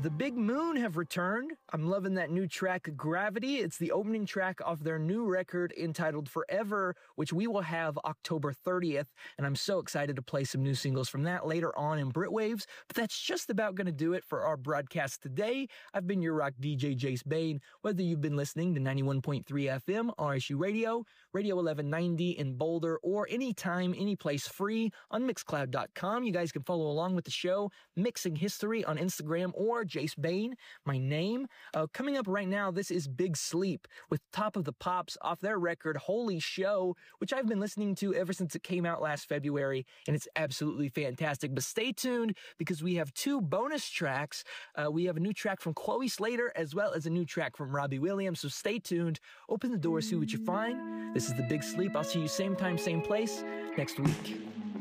The Big Moon have returned. I'm loving that new track, Gravity. It's the opening track of their new record entitled Forever, which we will have October 30th. And I'm so excited to play some new singles from that later on in Britwaves. But that's just about going to do it for our broadcast today. I've been your rock DJ, Jace Bain. Whether you've been listening to 91.3 FM, RSU Radio, Radio 1190 in Boulder, or anytime, anyplace free on Mixcloud.com, you guys can follow along with the show, Mixing History on Instagram, or Jace Bain, my name. Coming up right now, this is Big Sleep with Top of the Pops off their record Holy Show, which I've been listening to ever since it came out last February, and it's absolutely fantastic. But stay tuned because we have two bonus tracks. We have a new track from Chloe Slater as well as a new track from Robbie Williams, so stay tuned. Open the door, see what you find. This is the Big Sleep. I'll see you same time, same place next week.